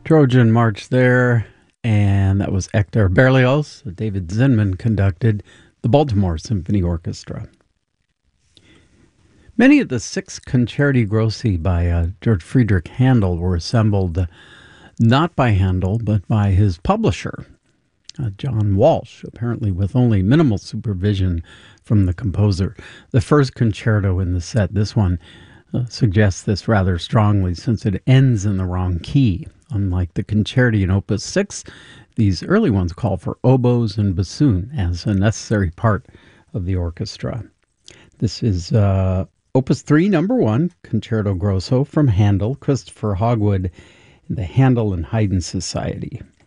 Trojan March there, and that was Hector Berlioz. David Zinman conducted the Baltimore Symphony Orchestra. Many of the six concerti grossi by George Friedrich Handel were assembled not by Handel, but by his publisher, John Walsh, apparently with only minimal supervision from the composer. The first concerto in the set, this one, suggests this rather strongly since it ends in the wrong key. Unlike the concerti in Opus 6, these early ones call for oboes and bassoon as a necessary part of the orchestra. This is Opus 3, number 1, Concerto Grosso from Handel, Christopher Hogwood, in the Handel and Haydn Society.